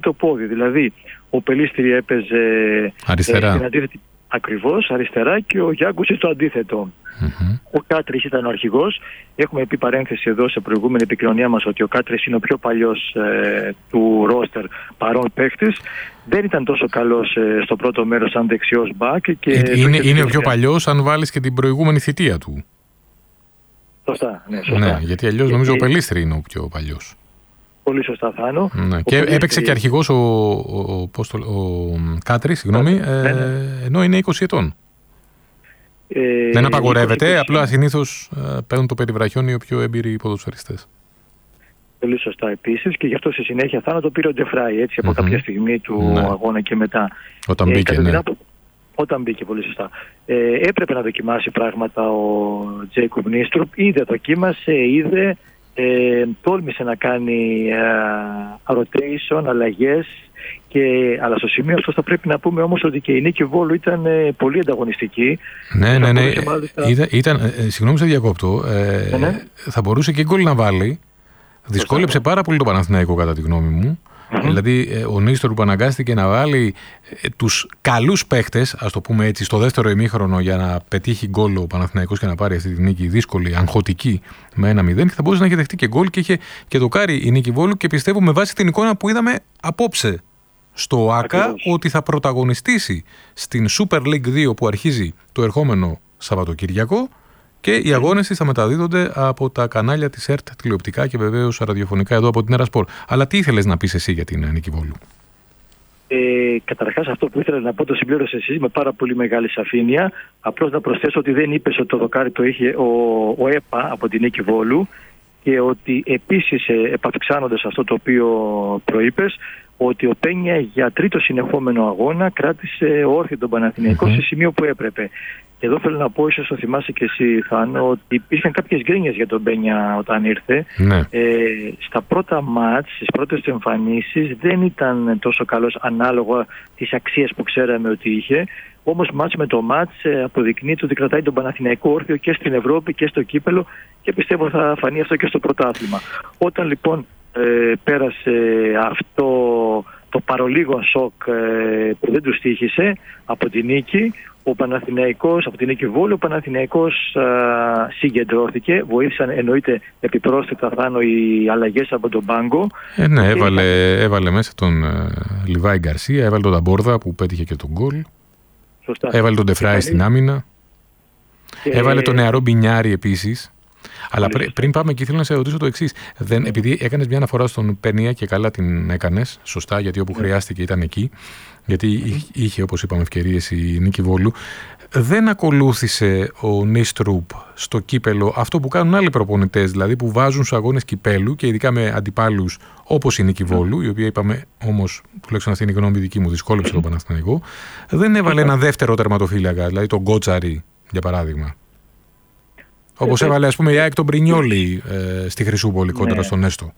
το πόδι. Δηλαδή, ο Πελίστρη έπαιζε αριστερά. Στην αντίθετη, ακριβώς, αριστερά, και ο Γιάνκουσιτς το αντίθετο. Ο Κάτρης ήταν ο αρχηγός. Έχουμε πει παρένθεση εδώ σε προηγούμενη επικοινωνία μας ότι ο Κάτρης είναι ο πιο παλιός του ρόστερ παρόν παίχτης. Δεν ήταν τόσο καλός στο πρώτο μέρος σαν δεξιός μπακ. Είναι ο πιο παλιός αν βάλεις και την προηγούμενη θητεία του. Σωστά, ναι, σωστά. Ναι, γιατί αλλιώς νομίζω ο Πελίστρη είναι ο πιο παλιός. Πολύ σωστά, Θάνο. Ναι. Και έπαιξε και αρχηγός ο Κάτρης, συγγνώμη, ενώ είναι 20 ετών. Δεν απαγορεύεται, απλά συνήθως παίρνουν το περιβραχιόν οι πιο έμπειροι ποδοσφαιριστές. Πολύ σωστά επίσης, και γι' αυτό στη συνέχεια το πήρε ο Ντεφράι, έτσι, από κάποια στιγμή του αγώνα και μετά. Όταν μπήκε, ναι. Όταν μπήκε, πολύ σωστά. Έπρεπε να δοκιμάσει πράγματα ο Τζέικοβ Νίστρουπ. Δοκίμασε, τόλμησε να κάνει rotation, αλλαγές. Αλλά στο σημείο αυτό θα πρέπει να πούμε όμως ότι και η Νίκη Βόλου ήταν πολύ ανταγωνιστική. Ναι. Συγγνώμη σε διακόπτω. Θα μπορούσε και γκολ να βάλει. Δυσκόλεψε πάρα πολύ το Παναθηναϊκό, κατά τη γνώμη μου. Δηλαδή, ο Νίστρουπ αναγκάστηκε να βάλει τους καλούς παίχτες, ας το πούμε έτσι, στο δεύτερο ημίχρονο για να πετύχει γκολ ο Παναθηναϊκός και να πάρει αυτή τη νίκη δύσκολη, αγχωτική, με 1-0. Και θα μπορούσε να έχει δεχτεί και γκολ και είχε και δοκάρει η Νίκη Βόλου. Και πιστεύω, με βάση την εικόνα που είδαμε απόψε στο ΟΑΚΑ, ότι θα πρωταγωνιστήσει στην Super League 2 που αρχίζει το ερχόμενο Σαββατοκύριακο. Και οι αγώνες θα μεταδίδονται από τα κανάλια της ΕΡΤ τηλεοπτικά και βεβαίως ραδιοφωνικά εδώ από την Ερασπορ. Αλλά τι ήθελες να πεις εσύ για την Νίκη Βόλου? Καταρχάς, αυτό που ήθελα να πω το συμπλήρωσες εσύ με πάρα πολύ μεγάλη σαφήνεια. Απλώς να προσθέσω ότι δεν είπες ότι το δοκάρι το είχε ο ΕΠΑ από την Νίκη Βόλου, και ότι επίσης, επαυξάνοντας αυτό το οποίο προείπες, ότι ο Πένια για τρίτο συνεχόμενο αγώνα κράτησε όρθιο τον Παναθηναϊκό σε σημείο που έπρεπε. Και εδώ θέλω να πω, ίσως το θυμάσαι και εσύ, Θάνο, ότι υπήρχαν κάποιες γκρίνιες για τον Πένια όταν ήρθε. Ναι. Στα πρώτα μάτς, στις πρώτες του εμφανίσεις, δεν ήταν τόσο καλός ανάλογα τις αξίες που ξέραμε ότι είχε. Όμως μάτς με το μάτς αποδεικνύεται ότι κρατάει τον Παναθηναϊκό όρθιο και στην Ευρώπη και στο κύπελο, και πιστεύω θα φανεί αυτό και στο πρωτάθλημα. Όταν λοιπόν πέρασε αυτό το παρολίγο σοκ που δεν του στοίχησε από την νίκη, ο Παναθηναϊκός, από την Νίκη Βόλου, ο Παναθηναϊκός συγκεντρώθηκε. Βοήθησαν εννοείται επιπρόσθετα, Θάνο, οι αλλαγές από τον πάγκο. Ναι, έβαλε μέσα τον Λιβάη Γκαρσία, έβαλε τον Ταμπόρδα που πέτυχε και τον γκολ. Σωστά. Έβαλε τον Ντεφράι στην άμυνα. Έβαλε τον νεαρό Μπινιάρη επίσης. Αλλά πριν πάμε εκεί, θέλω να σε ρωτήσω το εξής. Επειδή έκανες μια αναφορά στον Πένια και καλά την έκανες, σωστά, γιατί όπου χρειάστηκε ήταν εκεί, γιατί είχε, όπως είπαμε, ευκαιρίες η Νίκη Βόλου, δεν ακολούθησε ο Νίστρουπ στο κύπελο αυτό που κάνουν άλλοι προπονητές, δηλαδή που βάζουν στους αγώνες κυπέλου και ειδικά με αντιπάλους όπως η Νίκη Βόλου, η οποία είπαμε όμως, τουλάχιστον αυτή είναι η γνώμη δική μου, δυσκόλεψε τον Παναθηναϊκό, δεν έβαλε ένα δεύτερο τερματοφύλακα, δηλαδή τον Γκότσαρη για παράδειγμα. Όπως έβαλε, ας πούμε, η ΑΕΚ τον Πρινιόλι στη Χρυσούπολη κόντρα στον Έστο.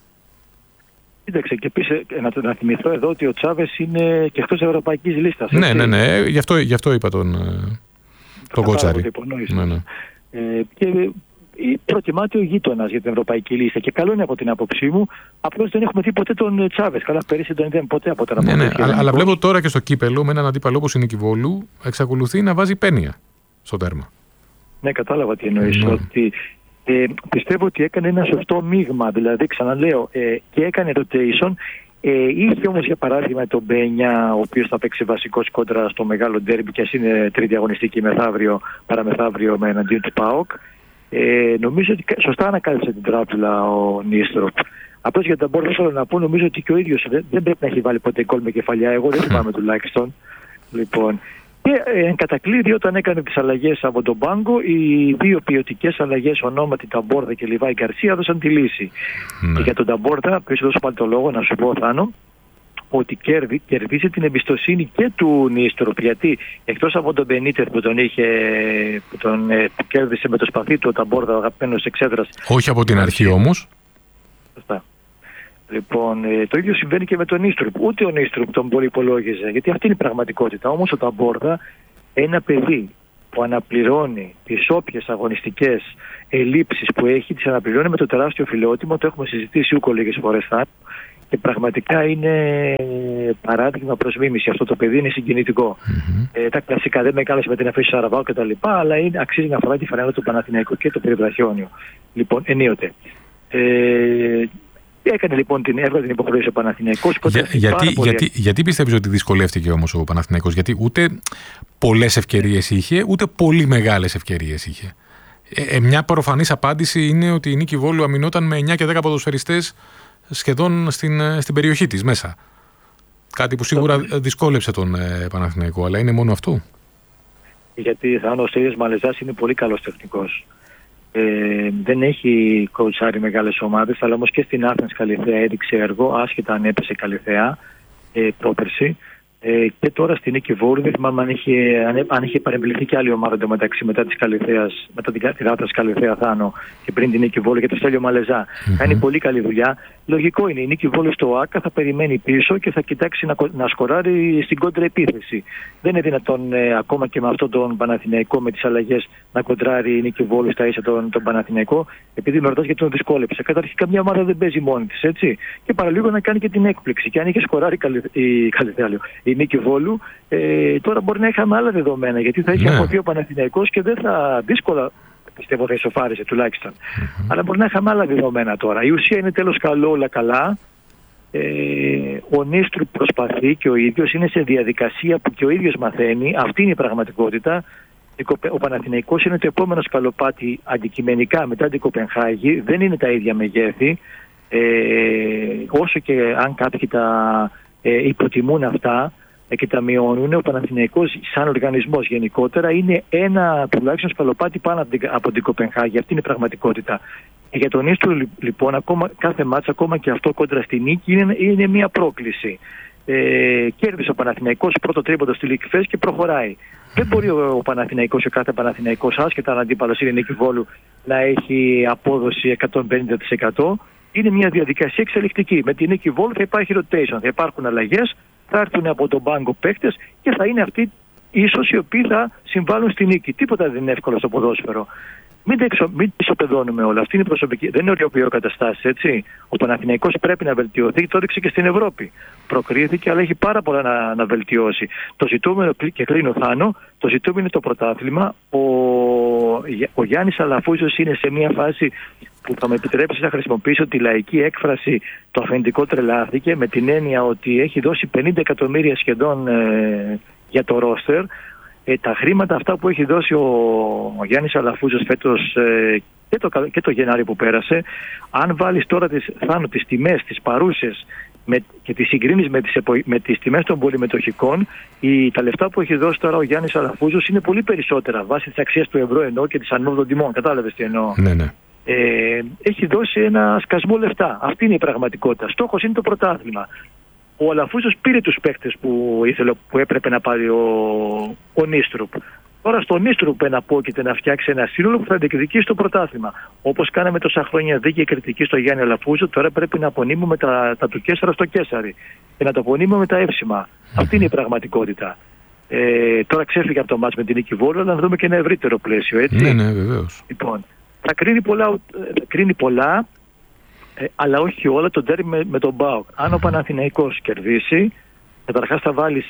Κοίταξε, και επίσης να θυμηθώ εδώ ότι ο Τσάβες είναι και εκτός ευρωπαϊκής λίστας. Ναι, γι' αυτό είπα τον Κότσαρη. Ναι. Και προτιμάται ο γείτονας για την ευρωπαϊκή λίστα. Και καλό είναι από την άποψή μου. Απλώς δεν έχουμε δει ποτέ τον Τσάβες. Καλά, πέρυσι τον είδαμε ποτέ από τον Ναι, αλλά βλέπω τώρα και στο κύπελο με έναν αντίπαλο όπως η Νίκη Βόλου εξακολουθεί να βάζει Πένια στο τέρμα. Ναι, κατάλαβα τι εννοείς. Ότι πιστεύω ότι έκανε ένα σωστό μείγμα. Δηλαδή, ξαναλέω, και έκανε rotation. Είχε όμως, για παράδειγμα, τον Μπένια, ο οποίος θα παίξει βασικός κόντρα στο μεγάλο ντέρμπι, και ας είναι τρίτη αγωνιστική παραμεθαύριο με εναντίον του ΠΑΟΚ. Νομίζω ότι σωστά ανακάλυψε την τράπουλα ο Νίστρουπ. Απλώς για τον Ταμπόρδα θέλω να πω, νομίζω ότι και ο ίδιος δεν πρέπει να έχει βάλει ποτέ γκολ με κεφαλιά. Εγώ δεν θυμάμαι τουλάχιστον. Λοιπόν. Και εν κατακλείδη, όταν έκανε τις αλλαγές από τον πάγκο, οι δύο ποιοτικές αλλαγές, ονόματι Ταμπόρδα και Λιβάη Γκαρσία, έδωσαν τη λύση. Ναι. Και για τον Ταμπόρδα, πριν σου δώσω πάλι το λόγο, να σου πω, Θάνο, ότι κερδίζει την εμπιστοσύνη και του Νίστρουπ. Γιατί εκτός από τον Μπενίτεθ που τον κέρδισε με το σπαθί του ο Ταμπόρδα, ο αγαπημένος εξέδρας. Όχι από την αρχή όμως. Σωστά. Λοιπόν, το ίδιο συμβαίνει και με τον Νίστρουπ. Ούτε ο Νίστρουπ τον πολύ υπολόγιζε, γιατί αυτή είναι η πραγματικότητα. Όμως ο Ταμπόρδα, ένα παιδί που αναπληρώνει τις όποιες αγωνιστικές ελλείψεις που έχει, τις αναπληρώνει με το τεράστιο φιλότιμο. Το έχουμε συζητήσει ούκο λίγες φορές, και πραγματικά είναι παράδειγμα προς μίμηση. Αυτό το παιδί είναι συγκινητικό. Τα κλασικά, δεν μεγάλωσε με την αφήση Σαραβάου κτλ. Αλλά αξίζει να φοράει τη φανέλα του Παναθηναϊκού και το Περιβραχιόνιο. Λοιπόν, ενίοτε. Έκανε λοιπόν έβγαλε την υποχρέωση ο Παναθηναϊκός. Γιατί πιστεύεις ότι δυσκολεύτηκε όμως ο Παναθηναϊκός? Γιατί ούτε πολλές ευκαιρίες είχε, ούτε πολύ μεγάλες ευκαιρίες είχε. Μια προφανής απάντηση είναι ότι η Νίκη Βόλου αμυνόταν με 9 και 10 ποδοσφαιριστές σχεδόν στην περιοχή της μέσα. Κάτι που σίγουρα δυσκόλεψε τον Παναθηναϊκό, αλλά είναι μόνο αυτό. Γιατί ο Στέλιος Μαλεζάς είναι πολύ καλός τεχνικός. Δεν έχει κοουτσάρει μεγάλες ομάδες, αλλά όμως και στην Άθενας Καλιθέα έδειξε έργο, άσχετα αν έπεσε Καλιθέα πρόπερση. Και τώρα στην Νίκη Βόλου, δεν θυμάμαι αν είχε παρεμβληθεί και άλλη ομάδα εντωμεταξύ μετά τη Άθενας Καλιθέα Θάνο και πριν την Νίκη Βόλου και το Στέλιο Μαλεζά. Κάνει πολύ καλή δουλειά. Λογικό είναι. Η Νίκη Βόλου στο ΆΚΑ θα περιμένει πίσω και θα κοιτάξει να σκοράρει στην κόντρα επίθεση. Δεν είναι δυνατόν ακόμα και με αυτόν τον Παναθηναϊκό, με τις αλλαγές, να κοντράρει η Νίκη Βόλου στα ίσα τον Παναθηναϊκό, επειδή με ρωτάς γιατί τον δυσκόλεψε. Καταρχήν, καμιά ομάδα δεν παίζει μόνη της, έτσι. Και παραλίγο να κάνει και την έκπληξη. Και αν είχε σκοράρει η Νίκη Βόλου, τώρα μπορεί να είχαμε άλλα δεδομένα, γιατί θα είχε αποθεί ο Παναθηναϊκός και δεν θα δύσκολα. Πιστεύω θα ισοφάρισε τουλάχιστον. Αλλά μπορεί να είχαμε άλλα δεδομένα τώρα. Η ουσία είναι τέλος καλό, όλα καλά. Ο Νίστρου προσπαθεί και ο ίδιος, είναι σε διαδικασία που και ο ίδιος μαθαίνει. Αυτή είναι η πραγματικότητα. Ο Παναθηναϊκός είναι το επόμενο σκαλοπάτι αντικειμενικά μετά την Κοπενχάγη. Δεν είναι τα ίδια μεγέθη. Όσο και αν κάποιοι τα υποτιμούν αυτά και τα μειώνουν, ο Παναθηναϊκός σαν οργανισμός γενικότερα είναι ένα τουλάχιστον σκαλοπάτι πάνω από την Κοπενχάγη. Αυτή είναι η πραγματικότητα. Για τον Ίστρο λοιπόν, ακόμα, κάθε μάτς, ακόμα και αυτό κόντρα στη νίκη, είναι μια πρόκληση. Κέρδισε ο Παναθηναϊκός πρώτο τρίποντο στη League Fest και προχωράει. Δεν μπορεί ο Παναθηναϊκός, ο κάθε Παναθηναϊκός, άσχετα αν αντίπαλος είναι Νίκη Βόλου, να έχει απόδοση 150%. Είναι μια διαδικασία εξελικτική. Με την Νίκη Βόλου θα υπάρχει rotation, θα υπάρχουν αλλαγές, θα έρθουν από τον πάγκο παίκτες και θα είναι αυτοί ίσως οι οποίοι θα συμβάλλουν στη νίκη. Τίποτα δεν είναι εύκολο στο ποδόσφαιρο. Μην ισοπεδώνουμε όλα. Αυτή είναι η προσωπική. Δεν είναι οριοποιώ καταστάσεις, έτσι. Ο Παναθηναϊκός πρέπει να βελτιωθεί, το έδειξε και στην Ευρώπη. Προκρίθηκε, αλλά έχει πάρα πολλά να βελτιώσει. Το ζητούμενο, και κλείνω Θάνο, το ζητούμενο είναι το πρωτάθλημα. Ο Γιάννης Αλαφούζος είναι σε μια φάση που θα με επιτρέψει να χρησιμοποιήσω τη λαϊκή έκφραση, το αφεντικό τρελάθηκε, με την έννοια ότι έχει δώσει 50 εκατομμύρια σχεδόν για το ρόστερ. Τα χρήματα αυτά που έχει δώσει ο Γιάννης Αλαφούζος φέτος και το Γενάρη που πέρασε, αν βάλεις τώρα τις τιμές, τις παρούσες και τις συγκρίνεις με τις τιμές των πολυμετοχικών, τα λεφτά που έχει δώσει τώρα ο Γιάννης Αλαφούζος είναι πολύ περισσότερα βάσει της αξίας του ευρώ εννοώ και της ανόδου των τιμών. Κατάλαβες τι εννοώ? Ναι. Έχει δώσει ένα σκασμό λεφτά. Αυτή είναι η πραγματικότητα. Στόχος είναι το πρωτάθλημα. Ο Αλαφούζος πήρε τους παίκτες που έπρεπε να πάρει ο Νίστρουπ. Τώρα στο Νίστρουπ εναπόκειται να φτιάξει ένα σύνολο που θα διεκδικήσει το πρωτάθλημα. Όπως κάναμε τόσα χρόνια δίκαιη κριτική στο Γιάννη Αλαφούζο, τώρα πρέπει να απονείμουμε τα του Κέσσαρα στο Κέσσαρι και να το απονείμουμε τα εύσημα. Αυτή είναι η πραγματικότητα. Τώρα ξέφυγε από το μάτς με την Νίκη Βόλου, αλλά να δούμε και ένα ευρύτερο πλαίσιο, έτσι. Ναι, βεβαίως. Λοιπόν, θα κρίνει πολλά, αλλά όχι όλα το ντέρμπι με τον ΠΑΟΚ. Αν ο Παναθηναϊκός κερδίσει, καταρχάς θα βάλει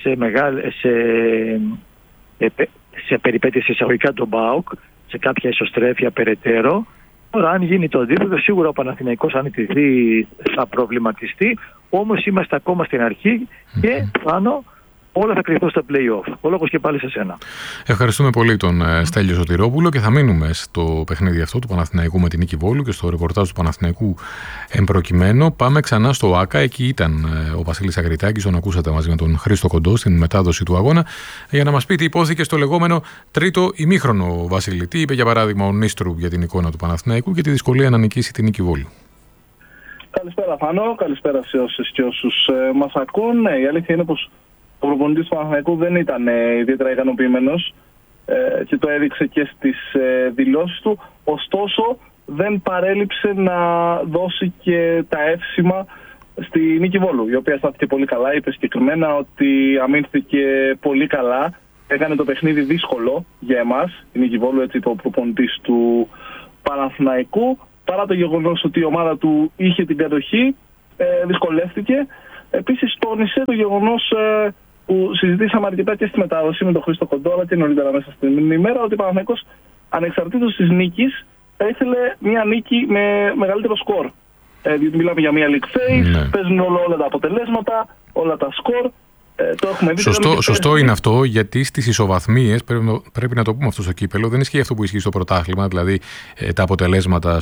σε περιπέτειες εισαγωγικά τον ΠΑΟΚ, σε κάποια ισοστρέφεια περαιτέρω. Τώρα αν γίνει το αντίθετο, σίγουρα ο Παναθηναϊκός αν ιτηθεί θα προβληματιστεί, όμως είμαστε ακόμα στην αρχή και πάνω όλα θα κρυφθούν στα play-off. Ο λόγος και πάλι σε σένα. Ευχαριστούμε πολύ τον Στέλιο Σωτηρόπουλο και θα μείνουμε στο παιχνίδι αυτό του Παναθηναϊκού με την Νίκη Βόλου και στο ρεπορτάζ του Παναθηναϊκού εμπροκειμένο. Πάμε ξανά στο ΆΚΑ. Εκεί ήταν ο Βασίλης Αγριτάκης, τον ακούσατε μαζί με τον Χρήστο Κοντό στην μετάδοση του αγώνα, για να μας πει τι υπόθηκε στο λεγόμενο τρίτο ημίχρονο. Βασίλη, τι είπε για παράδειγμα ο Νίστρου για την εικόνα του Παναθηναϊκού και τη δυσκολία να νικήσει την Νίκη Βόλου? Καλησπέρα Φανώ, καλησπέρα σε όσες και όσους μας ακούν. Η αλήθεια είναι πως ο προπονητής του Παναθηναϊκού δεν ήταν ιδιαίτερα ικανοποιημένος και το έδειξε και στις δηλώσεις του. Ωστόσο, δεν παρέλειψε να δώσει και τα εύσημα στη Νίκη Βόλου, η οποία στάθηκε πολύ καλά. Είπε συγκεκριμένα ότι αμήνθηκε πολύ καλά. Έκανε το παιχνίδι δύσκολο για εμάς, η Νίκη Βόλου, έτσι το προπονητής του Παναθηναϊκού. Παρά το γεγονός ότι η ομάδα του είχε την κατοχή, δυσκολεύτηκε. Επίσης τόνισε το γεγονός που συζητήσαμε αρκετά και στη μετάδοση με τον Χρήστο Κοντό, αλλά και νωρίτερα μέσα στην ημέρα, ότι ο Παναθηναϊκός ανεξαρτήτως της νίκης θα ήθελε μια νίκη με μεγαλύτερο σκορ. Διότι μιλάμε για μια league phase, παίζουν όλα τα αποτελέσματα, όλα τα σκορ. Το έχουμε δει. Σωστό είναι αυτό, γιατί στις ισοβαθμίες, πρέπει να το πούμε αυτό στο κύπελο, δεν ισχύει αυτό που ισχύει στο πρωτάθλημα, δηλαδή τα αποτελέσματα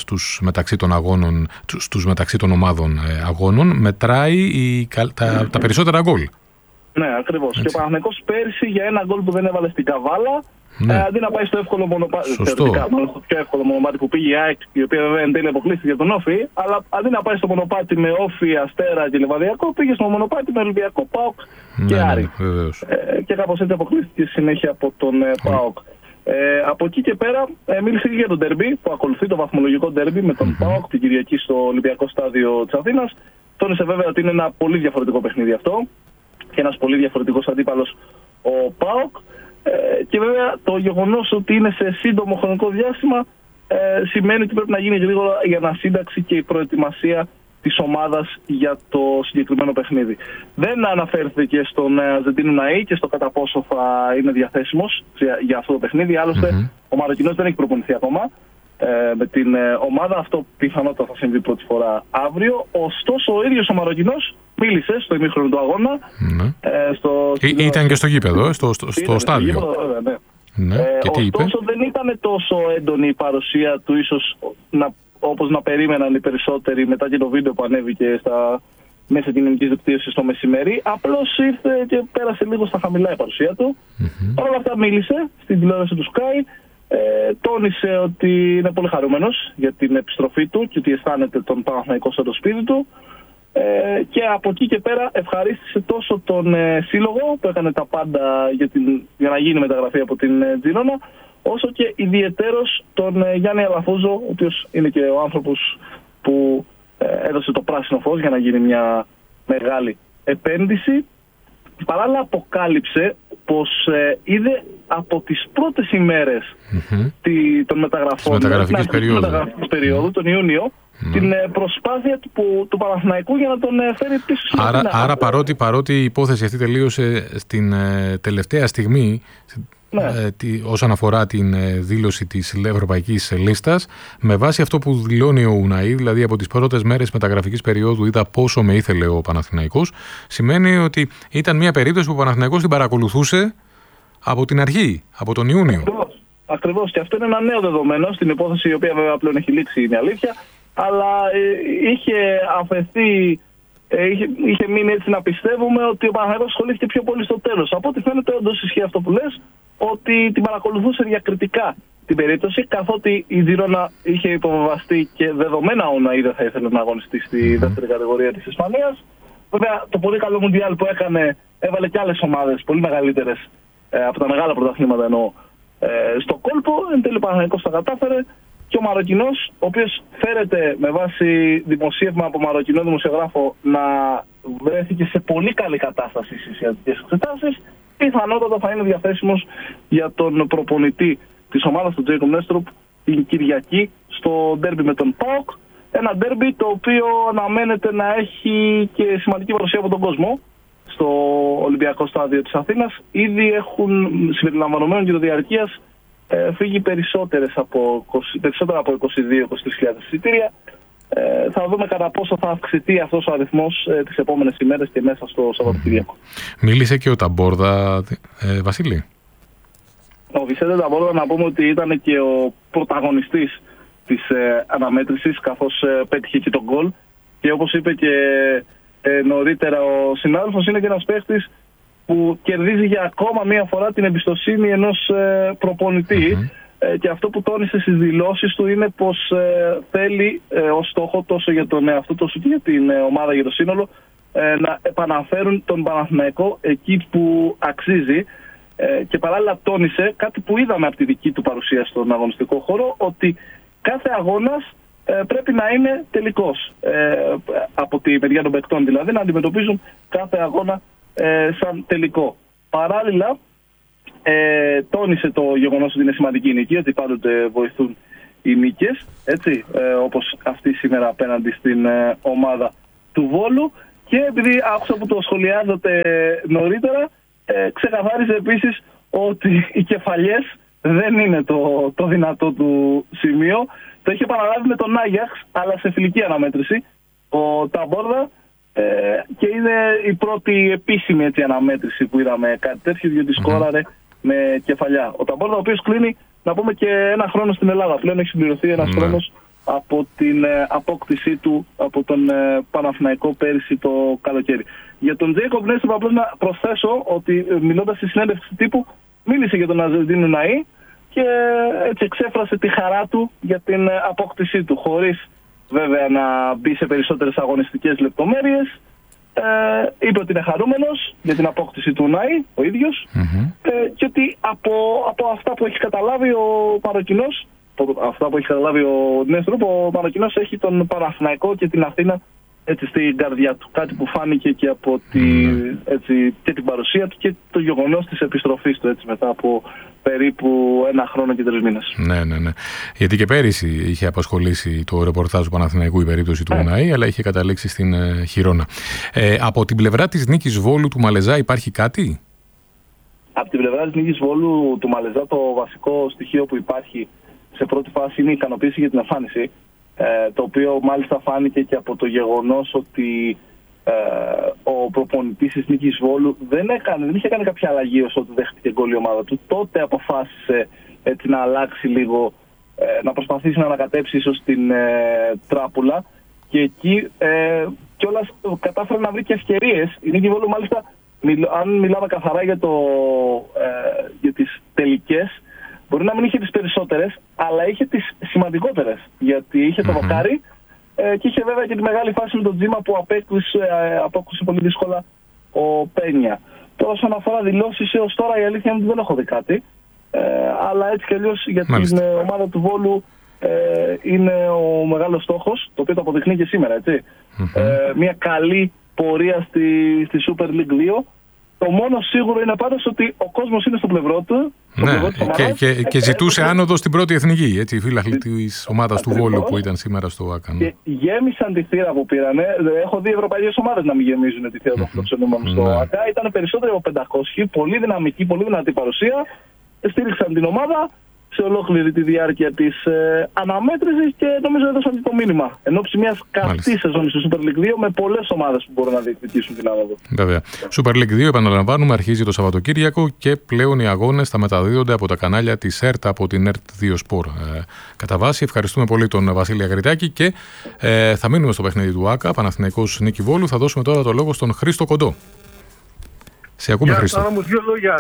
στους μεταξύ των ομάδων αγώνων, μετράει τα περισσότερα γκολ. Ναι, ακριβώς. Και ο Παναθηναϊκός πέρσι για ένα γκολ που δεν έβαλε στην Καβάλα, αντί να πάει στο εύκολο μονοπάτι, στο πιο εύκολο μονοπάτι που πήγε η ΑΕΚ, η οποία βέβαια εν τέλει αποκλείστηκε τον Όφη, αλλά αντί να πάει στο μονοπάτι με Όφη, Αστέρα και Λιβαδιακό, πήγε στο μονοπάτι με Ολυμπιακό, ΠΑΟΚ και Άρη. Και κάπως έτσι αποκλείστηκε συνέχεια από τον ΠΑΟΚ. Από εκεί και πέρα μίλησε και για το ντέρμπι που ακολουθεί, το βαθμολογικό ντέρμπι με τον ΠΑΟΚ την Κυριακή στο Ολυμπιακό Στάδιο της Αθήνας. Τόνισε βέβαια ότι είναι ένα πολύ διαφορετικό παιχνίδι αυτό και ένας πολύ διαφορετικός αντίπαλος ο ΠΑΟΚ. Και βέβαια το γεγονός ότι είναι σε σύντομο χρονικό διάστημα σημαίνει ότι πρέπει να γίνει γρήγορα η ανασύνταξη και η προετοιμασία της ομάδας για το συγκεκριμένο παιχνίδι. Δεν αναφέρθηκε στον Αρζεντίνο Ναΐ και στο κατά πόσο θα είναι διαθέσιμος για αυτό το παιχνίδι. Άλλωστε ο Μαροκινός δεν έχει προπονηθεί ακόμα με την ομάδα. Αυτό πιθανότατα θα συμβεί πρώτη φορά αύριο. Ωστόσο ο ίδιος ο Μαροκινός μίλησε στο ημίχρονο του αγώνα. Ήταν και στο γήπεδο, στο στάδιο. Γήπεδο, βέβαια, ναι. Και τι είπε? Ωστόσο δεν ήταν τόσο έντονη η παρουσία του, ίσως όπως να περίμεναν οι περισσότεροι μετά και το βίντεο που ανέβηκε στα μέσα κοινωνικής δικτύωσης το μεσημέρι. Απλώς ήρθε και πέρασε λίγο στα χαμηλά η παρουσία του. Παρ' όλα αυτά μίλησε στην τηλεόραση του Sky. Τόνισε ότι είναι πολύ χαρούμενος για την επιστροφή του και ότι αισθάνεται τον Παναθηναϊκό στο σπίτι του. Και από εκεί και πέρα ευχαρίστησε τόσο τον σύλλογο που έκανε τα πάντα για να γίνει μεταγραφή από την Τζιρόνα, όσο και ιδιαιτέρως τον Γιάννη Αλαφούζο, ο οποίος είναι και ο άνθρωπος που έδωσε το πράσινο φως για να γίνει μια μεγάλη επένδυση. Παράλληλα αποκάλυψε πως είδε από τις πρώτες ημέρες των μεταγραφών της μεταγραφικής περίοδου, τον Ιούνιο, την προσπάθεια του Παναθηναϊκού για να τον φέρει πίσω στην Αθήνα. Άρα παρότι η υπόθεση αυτή τελείωσε στην τελευταία στιγμή, όσον αφορά την δήλωση της ευρωπαϊκής λίστας, με βάση αυτό που δηλώνει ο Ουναΐ, δηλαδή από τις πρώτες μέρες μεταγραφικής περίοδου είδα πόσο με ήθελε ο Παναθηναϊκός, σημαίνει ότι ήταν μια περίπτωση που ο Παναθηναϊκός την παρακολουθούσε από την αρχή, από τον Ιούνιο. Ακριβώς. Και αυτό είναι ένα νέο δεδομένο στην υπόθεση, η οποία βέβαια πλέον έχει λήξει, είναι αλήθεια, αλλά είχε αφαιθεί. Είχε μείνει έτσι να πιστεύουμε ότι ο Παναθηναϊκός ασχολήθηκε πιο πολύ στο τέλος. Από ό,τι φαίνεται, όντως ισχύει αυτό που λες, ότι την παρακολουθούσε διακριτικά την περίπτωση, καθότι η Τζιρόνα είχε υποβεβαστεί και δεδομένα ο Ουναΐ δεν θα ήθελε να αγωνιστεί στη δεύτερη κατηγορία της Ισπανίας. Βέβαια, το πολύ καλό Μουντιάλ που έκανε έβαλε και άλλες ομάδες πολύ μεγαλύτερες από τα μεγάλα πρωταθλήματα εννοώ στο κόλπο. Εν τέλει ο Παναθηναϊκός τα κατάφερε. Και ο Μαροκινός, ο οποίος φέρεται με βάση δημοσίευμα από Μαροκινό δημοσιογράφο να βρέθηκε σε πολύ καλή κατάσταση στις ιατρικές εξετάσεις, πιθανότατα θα είναι διαθέσιμος για τον προπονητή της ομάδας του Τζέικομ Νέστρουπ την Κυριακή στο ντέρμπι με τον ΠΑΟΚ. Ένα ντέρμπι το οποίο αναμένεται να έχει και σημαντική παρουσία από τον κόσμο στο Ολυμπιακό Στάδιο της Αθήνας. Ήδη έχουν συμπεριλαμβανομένων και το διαρκείας φύγει περισσότερα από 22-23.000 εισιτήρια. Θα δούμε κατά πόσο θα αυξηθεί αυτός ο αριθμός τις επόμενες ημέρες και μέσα στο Σαββατοκύριακο. Μίλησε και ο Ταμπόρδα, Βασίλη. Ο Βισέντε Ταμπόρδα, να πούμε ότι ήταν και ο πρωταγωνιστής της αναμέτρησης, καθώς πέτυχε και τον γκολ. Και όπως είπε και νωρίτερα ο συνάδελφος, είναι και ένας παίχτης που κερδίζει για ακόμα μία φορά την εμπιστοσύνη ενός προπονητή. Και αυτό που τόνισε στις δηλώσεις του είναι πως θέλει ως στόχο τόσο για τον εαυτό του όσο και για την ομάδα, για το σύνολο, να επαναφέρουν τον Παναθηναϊκό εκεί που αξίζει. Και παράλληλα τόνισε κάτι που είδαμε από τη δική του παρουσία στον αγωνιστικό χώρο, ότι κάθε αγώνας πρέπει να είναι τελικός. Από τη μεριά των παικτών δηλαδή, να αντιμετωπίζουν κάθε αγώνα σαν τελικό. Παράλληλα τόνισε το γεγονός ότι είναι σημαντική η νίκη, ότι πάντοτε βοηθούν οι νίκες, έτσι, όπως αυτή σήμερα απέναντι στην ομάδα του Βόλου, και επειδή άκουσα που το σχολιάζατε νωρίτερα, ξεκαθάρισε επίσης ότι οι Κεφαλιές δεν είναι το δυνατό του σημείο. Το είχε παραλάβει με τον Άγιαξ, αλλά σε φιλική αναμέτρηση, ο Ταμπόρδα, και είναι η πρώτη επίσημη αναμέτρηση που είδαμε κάτι τέτοιο, διότι σκόραρε με Κεφαλιά. Ο Ταμπόρδα, ο οποίος κλείνει, να πούμε, και ένα χρόνο στην Ελλάδα. Πλέον έχει συμπληρωθεί ένας χρόνος από την απόκτησή του από τον Παναθηναϊκό πέρυσι το καλοκαίρι. Για τον Τζέικοπ Νέστροπ, απλώς να προσθέσω ότι μιλώντας στη συνέντευξη τύπου, μίλησε για τον Αζελντίνο Ναΐ και έτσι εξέφρασε τη χαρά του για την απόκτησή του, χωρίς βέβαια να μπει σε περισσότερες αγωνιστικές λεπτομέρειες. Είπε ότι είναι χαρούμενος για την απόκτηση του Ναΐ ο ίδιος, και ότι από αυτά που έχει καταλάβει ο Μαροκινός, αυτά που έχει καταλάβει ο Νέστροπ, ο Μαροκινός έχει τον Παναθηναϊκό και την Αθήνα έτσι στην καρδιά του. Κάτι που φάνηκε και από και την παρουσία του και το γεγονός της επιστροφής του μετά από περίπου 1 χρόνο και 3 μήνες. Ναι. Γιατί και πέρυσι είχε απασχολήσει το ρεπορτάζ του Παναθηναϊκού η περίπτωση του Ναΐ, αλλά είχε καταλήξει στην Χιρόνα. Από την πλευρά της νίκης Βόλου του Μαλεζά υπάρχει κάτι? Από την πλευρά της νίκης Βόλου του Μαλεζά, το βασικό στοιχείο που υπάρχει σε πρώτη φάση είναι η ικανοποίηση για την εμφάνιση, το οποίο μάλιστα φάνηκε και από το γεγονός ότι ο προπονητής της νίκης Βόλου δεν είχε κάνει κάποια αλλαγή όσο δέχτηκε γκολ η ομάδα του. Τότε αποφάσισε έτσι να αλλάξει λίγο, να προσπαθήσει να ανακατέψει ίσως την τράπουλα, και εκεί κιόλας κατάφερε να βρει και ευκαιρίες. Η νίκη Βόλου, μάλιστα, αν μιλάμε καθαρά για τις τελικές, μπορεί να μην είχε τις περισσότερες, αλλά είχε τις σημαντικότερες. Γιατί είχε το δοκάρι και είχε βέβαια και τη μεγάλη φάση με τον Τζίμα που απόκρουσε πολύ δύσκολα ο Πένια. Τώρα, όσον αφορά δηλώσεις έως τώρα, η αλήθεια είναι ότι δεν έχω δει κάτι. Αλλά έτσι κι αλλιώς για την ομάδα του Βόλου είναι ο μεγάλος στόχος, το οποίο το αποδειχνεί και σήμερα, έτσι. Μια καλή πορεία στη Super League 2. Το μόνο σίγουρο είναι πάντως ότι ο κόσμος είναι στο πλευρό του. Και ζητούσε άνοδο στην πρώτη εθνική, έτσι, οι φίλοι της ομάδας του Βόλου που ήταν σήμερα στο ΆΚΑ. Και γέμισαν τη θύρα που πήρανε. Έχω δει ευρωπαϊκές ομάδες να μην γεμίζουν τη θύρα των φιλοξενούμενων στο ΆΚΑ. Ήταν περισσότεροι από 500, πολύ δυναμική, πολύ δυνατή παρουσία. Στήριξαν την ομάδα σε ολόκληρη τη διάρκεια της αναμέτρησης και νομίζω έδωσαν και το μήνυμα. Εν ώψη μιας καυτής σεζόν στη Super League 2 με πολλές ομάδες που μπορούν να διεκδικήσουν την άνοδο. Βέβαια. Super League 2, επαναλαμβάνουμε, αρχίζει το Σαββατοκύριακο και πλέον οι αγώνες θα μεταδίδονται από τα κανάλια της ΕΡΤ, από την ΕΡΤ 2 Sport. Κατά βάση, ευχαριστούμε πολύ τον Βασίλη Αγριτάκη και θα μείνουμε στο παιχνίδι του ΆΚΑ, Παναθηναϊκός Νίκη Βόλου. Θα δώσουμε τώρα το λόγο στον Χρήστο Κοντό. Σε ακούμε, Χρήστο. Δύο λόγια.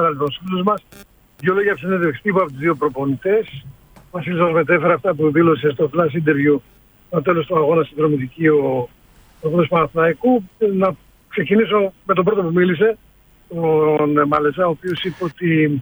Δύο λόγια συνέντευξη τύπου από τους δύο προπονητές. Ο Βασίλης μας μετέφερε αυτά που δήλωσε στο flash interview στο τέλος του αγώνα στην Δρομητική ο προπονητής Παναθηναϊκού. Να ξεκινήσω με τον πρώτο που μίλησε, τον Μαλεζά, ο οποίος είπε ότι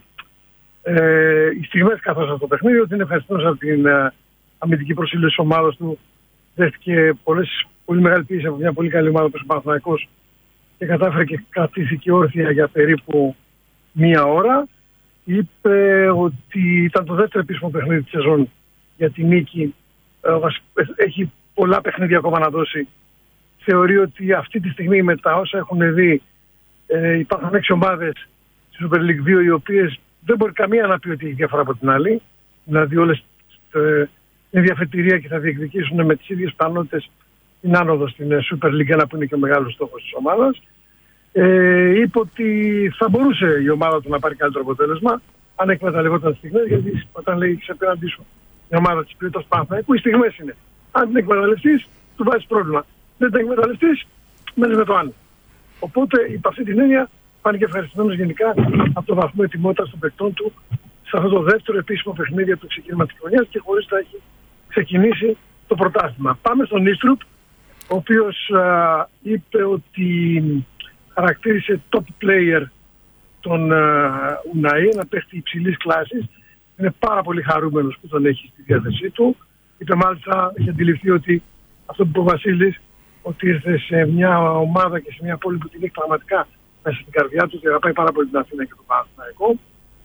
οι στιγμές καθώς στο παιχνίδι, ότι είναι ευχαριστημένος από την αμυντική προσήλωση της ομάδας του. Δέχτηκε πολύ μεγάλη πίεση από μια πολύ καλή ομάδα όπως ο Παναθηναϊκός και κατάφερε και κρατήθηκε όρθια για περίπου 1 ώρα. Είπε ότι ήταν το δεύτερο επίσημο παιχνίδι της σεζόν για τη νίκη. Έχει πολλά παιχνίδια ακόμα να δώσει. Θεωρεί ότι αυτή τη στιγμή με τα όσα έχουν δει υπάρχουν 6 ομάδες στη Super League 2 οι οποίες δεν μπορεί καμία να πει ότι έχει διαφορά από την άλλη. Δηλαδή όλες είναι διαφετηρία και θα διεκδικήσουν με τις ίδιες πιθανότητες την άνοδο στην Super League 1 που είναι και ο μεγάλος στόχος της ομάδας. Είπε ότι θα μπορούσε η ομάδα του να πάρει καλύτερο αποτέλεσμα αν εκμεταλλευόταν τις στιγμές, γιατί όταν λέει σε απέναντί σου η ομάδα της ποιότητας Παναθηναϊκού, οι στιγμές είναι. Αν την εκμεταλλευτείς, του βάζεις πρόβλημα. Δεν την εκμεταλλευτείς, μένεις με το άλλο. Οπότε, υπ' αυτή την έννοια, φάνηκε ευχαριστημένος γενικά από το βαθμό ετοιμότητας των παικτών του σε αυτό το δεύτερο επίσημο παιχνίδι από το ξεκίνημα της χρονιάς και χωρίς να έχει ξεκινήσει το πρωτάθλημα. Πάμε στον Νίστρουπ, ο οποίος είπε ότι χαρακτήρισε top player τον Ουναΐ, ένα παίχτη υψηλής κλάσης. Είναι πάρα πολύ χαρούμενος που τον έχει στη διάθεσή του. Είπε μάλιστα, έχει αντιληφθεί ότι αυτό που είπε ο Βασίλης, ότι ήρθε σε μια ομάδα και σε μια πόλη που την έχει πραγματικά μέσα στην καρδιά του και αγαπάει πάρα πολύ την Αθήνα και τον Παναθηναϊκό.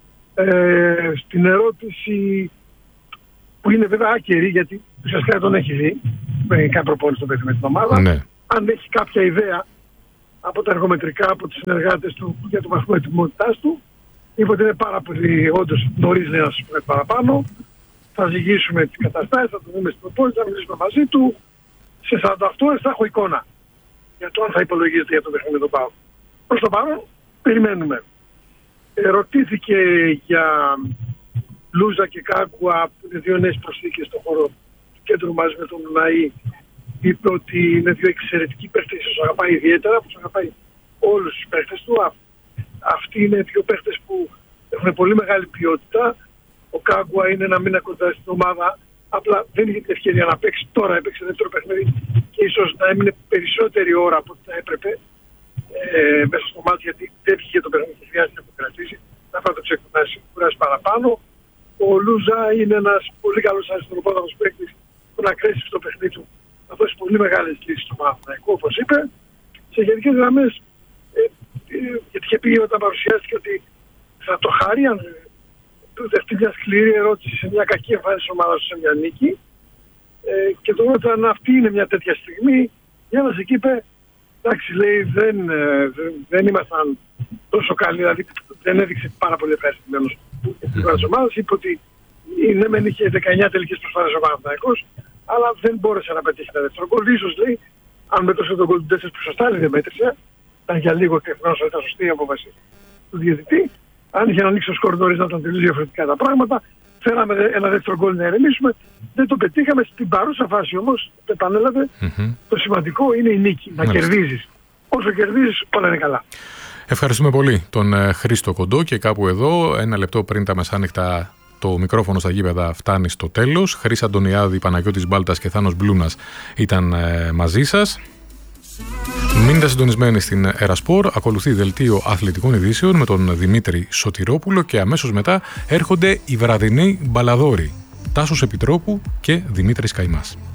Στην ερώτηση που είναι βέβαια άκερη, γιατί ουσιαστικά τον έχει δει, με κάποια προπόνηση στον παίχτη με την ομάδα. Ναι. αν έχει κάποια ιδέα από τα εργομετρικά, από τους συνεργάτες του για το βαθμό ετοιμότητάς του. Είπε ότι είναι πάρα πολύ όντως νωρίς, λέει, να σας πούμε παραπάνω. Θα ζυγίσουμε τις καταστάσεις, θα το δούμε στην προπόνηση, θα μιλήσουμε μαζί του. Σε 48 ώρες θα έχω εικόνα για το αν θα υπολογίζεται για το παιχνίδι με τον ΠΑΟΚ. Προς το παρόν, περιμένουμε. Ρωτήθηκε για Λούζα και Κάκουα, που είναι δύο νέες προσθήκες στον χώρο του κέντρου μαζί με τον Ναΐ. Είπε ότι είναι δύο εξαιρετικοί παίχτες, τους αγαπάει ιδιαίτερα, που τους αγαπάει όλους τους παίχτες του. Αυτοί είναι δύο παίχτες που έχουν πολύ μεγάλη ποιότητα. Ο Κάγκουα είναι ένα μήνα κοντά στην ομάδα, απλά δεν είχε την ευκαιρία να παίξει. Τώρα έπαιξε δεύτερο παιχνίδι και ίσως να έμεινε περισσότερη ώρα από ό,τι θα έπρεπε μέσα στο μάτι, γιατί δεν βγήκε το παιχνίδι και χρειάζεται να αποκρατήσει. Να πάει το ξεκουράσει παραπάνω. Ο Λούζα είναι ένας πολύ καλός αριστεροπόδαρος παίκτης που να κρέσει στο παιχνίδι του, θα δώσει πολύ μεγάλες λύσεις στο Παναθηναϊκό, όπως είπε. Σε γενικές γραμμές, γιατί είχε πει όταν παρουσιάστηκε ότι θα το χάρει αν δεχτεί μια σκληρή ερώτηση σε μια κακή εμφάνιση ομάδα σε μια νίκη, και το ρώτησε αν αυτή είναι μια τέτοια στιγμή. Γιάννας εκεί είπε, εντάξει, λέει, δεν ήμασταν τόσο καλοί, δηλαδή δεν έδειξε πάρα πολύ ευχαριστημένος της ομάδας. Είπε ότι ναι, μεν είχε 19 τελικές προσφάσεις ο Παναθηναϊκός, αλλά δεν μπόρεσε να πετύχει τα δεύτερο γκολ. Ίσως, λέει, αν μέτρησε τον γκολ του 4 που σωστά δεν μέτρησε, ήταν για λίγο εκτεχνός, ήταν σωστή η απόφαση του διαιτητή. Αν είχε ανοίξει το σκορ νωρίς να ήταν τελείως διαφορετικά τα πράγματα, θέλαμε ένα δεύτερο γκολ να ερεμήσουμε. Δεν το πετύχαμε. Στην παρούσα φάση όμως, επανέλαβε, το σημαντικό είναι η νίκη. Να κερδίζεις. Όσο κερδίζεις, όλα είναι καλά. Ευχαριστούμε πολύ τον Χρήστο Κοντό, και κάπου εδώ, ένα λεπτό πριν τα μεσάνυχτα, το μικρόφωνο στα γήπεδα φτάνει στο τέλος. Χρήση Αντωνιάδη, Παναγιώτης Μπάλτας και Θάνος Μπλούνας ήταν μαζί σας. Μείνετε συντονισμένοι στην Ερασπορ. Ακολουθεί δελτίο αθλητικών ειδήσεων με τον Δημήτρη Σωτηρόπουλο και αμέσως μετά έρχονται οι βραδινοί μπαλαδόροι Τάσος Επιτρόπου και Δημήτρης Καϊμάς.